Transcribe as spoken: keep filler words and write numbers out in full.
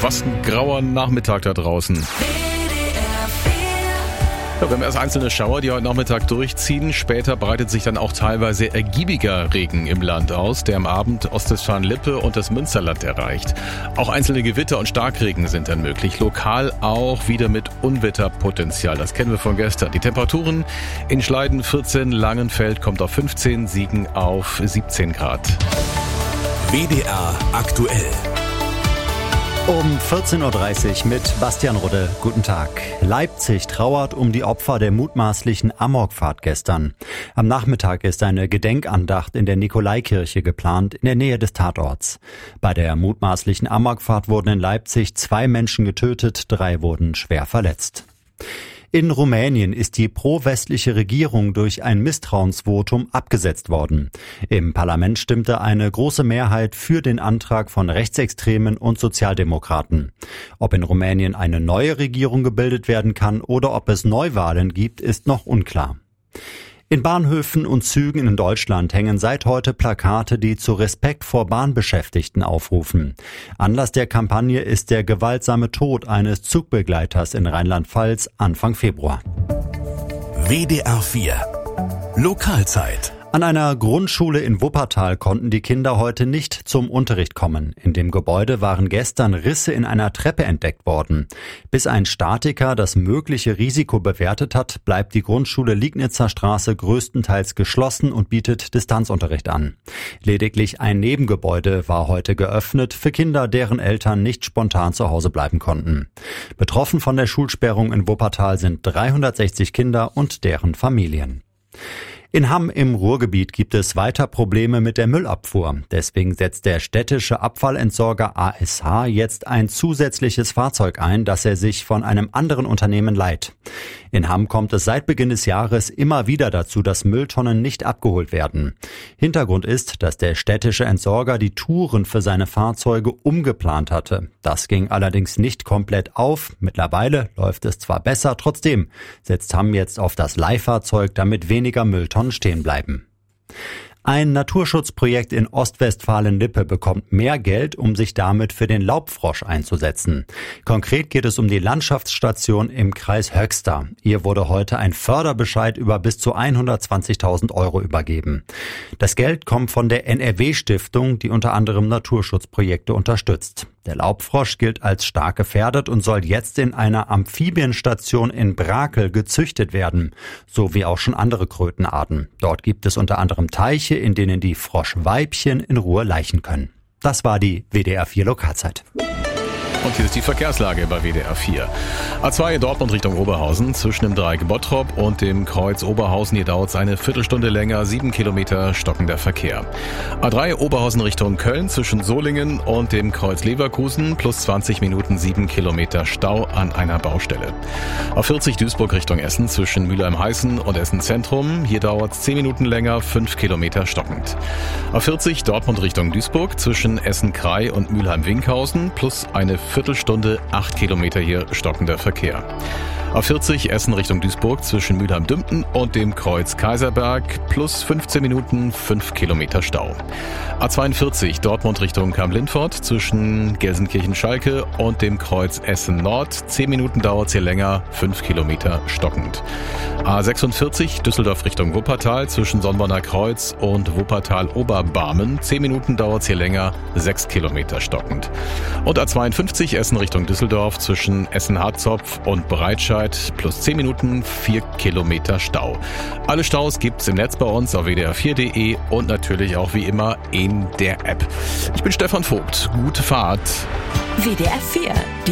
Was ein grauer Nachmittag da draußen. Ja, wir haben erst einzelne Schauer, die heute Nachmittag durchziehen. Später breitet sich dann auch teilweise ergiebiger Regen im Land aus, der am Abend Ostwestfalen-Lippe und das Münsterland erreicht. Auch einzelne Gewitter und Starkregen sind dann möglich. Lokal auch wieder mit Unwetterpotenzial. Das kennen wir von gestern. Die Temperaturen in Schleiden vierzehn, Langenfeld kommt auf fünfzehn, Siegen auf siebzehn Grad. W D R aktuell. Um vierzehn Uhr dreißig mit Bastian Rudde. Guten Tag. Leipzig trauert um die Opfer der mutmaßlichen Amokfahrt gestern. Am Nachmittag ist eine Gedenkandacht in der Nikolaikirche geplant, in der Nähe des Tatorts. Bei der mutmaßlichen Amokfahrt wurden in Leipzig zwei Menschen getötet, drei wurden schwer verletzt. In Rumänien ist die pro-westliche Regierung durch ein Misstrauensvotum abgesetzt worden. Im Parlament stimmte eine große Mehrheit für den Antrag von Rechtsextremen und Sozialdemokraten. Ob in Rumänien eine neue Regierung gebildet werden kann oder ob es Neuwahlen gibt, ist noch unklar. In Bahnhöfen und Zügen in Deutschland hängen seit heute Plakate, die zu Respekt vor Bahnbeschäftigten aufrufen. Anlass der Kampagne ist der gewaltsame Tod eines Zugbegleiters in Rheinland-Pfalz Anfang Februar. W D R vier Lokalzeit. An einer Grundschule in Wuppertal konnten die Kinder heute nicht zum Unterricht kommen. In dem Gebäude waren gestern Risse in einer Treppe entdeckt worden. Bis ein Statiker das mögliche Risiko bewertet hat, bleibt die Grundschule Liegnitzer Straße größtenteils geschlossen und bietet Distanzunterricht an. Lediglich ein Nebengebäude war heute geöffnet für Kinder, deren Eltern nicht spontan zu Hause bleiben konnten. Betroffen von der Schulsperrung in Wuppertal sind dreihundertsechzig Kinder und deren Familien. In Hamm im Ruhrgebiet gibt es weiter Probleme mit der Müllabfuhr. Deswegen setzt der städtische Abfallentsorger A S H jetzt ein zusätzliches Fahrzeug ein, das er sich von einem anderen Unternehmen leiht. In Hamm kommt es seit Beginn des Jahres immer wieder dazu, dass Mülltonnen nicht abgeholt werden. Hintergrund ist, dass der städtische Entsorger die Touren für seine Fahrzeuge umgeplant hatte. Das ging allerdings nicht komplett auf. Mittlerweile läuft es zwar besser, trotzdem setzt Hamm jetzt auf das Leihfahrzeug, damit weniger Mülltonnen stehen bleiben. Ein Naturschutzprojekt in Ostwestfalen-Lippe bekommt mehr Geld, um sich damit für den Laubfrosch einzusetzen. Konkret geht es um die Landschaftsstation im Kreis Höxter. Ihr wurde heute ein Förderbescheid über bis zu hundertzwanzigtausend Euro übergeben. Das Geld kommt von der N R W-Stiftung, die unter anderem Naturschutzprojekte unterstützt. Der Laubfrosch gilt als stark gefährdet und soll jetzt in einer Amphibienstation in Brakel gezüchtet werden, so wie auch schon andere Krötenarten. Dort gibt es unter anderem Teiche, in denen die Froschweibchen in Ruhe laichen können. Das war die W D R vier Lokalzeit. Und hier ist die Verkehrslage bei W D R vier. A zwei Dortmund Richtung Oberhausen zwischen dem Dreieck Bottrop und dem Kreuz Oberhausen. Hier dauert es eine Viertelstunde länger, sieben Kilometer stockender Verkehr. A drei Oberhausen Richtung Köln zwischen Solingen und dem Kreuz Leverkusen plus zwanzig Minuten, sieben Kilometer Stau an einer Baustelle. A vierzig Duisburg Richtung Essen zwischen Mülheim-Heißen und Essen Zentrum. Hier dauert es zehn Minuten länger, fünf Kilometer stockend. A vierzig Dortmund Richtung Duisburg zwischen Essen-Krei und Mülheim-Winkhausen plus eine Viertelstunde, acht Kilometer hier stockender Verkehr. A vierzig Essen Richtung Duisburg zwischen Mülheim-Dümpten und dem Kreuz Kaiserberg plus fünfzehn Minuten, fünf Kilometer Stau. A zweiundvierzig Dortmund Richtung Kamp-Lindfort zwischen Gelsenkirchen-Schalke und dem Kreuz Essen Nord. zehn Minuten dauert es hier länger, fünf Kilometer stockend. A sechsundvierzig Düsseldorf Richtung Wuppertal zwischen Sonnborner Kreuz und Wuppertal-Oberbarmen. zehn Minuten dauert es hier länger, sechs Kilometer stockend. Und A zweiundfünfzig Essen Richtung Düsseldorf zwischen Essen-Harzopf und Breitscheid plus zehn Minuten, vier Kilometer Stau. Alle Staus gibt's im Netz bei uns auf w d r vier punkt d e und natürlich auch wie immer in der App. Ich bin Stefan Vogt. Gute Fahrt. W D R vier, die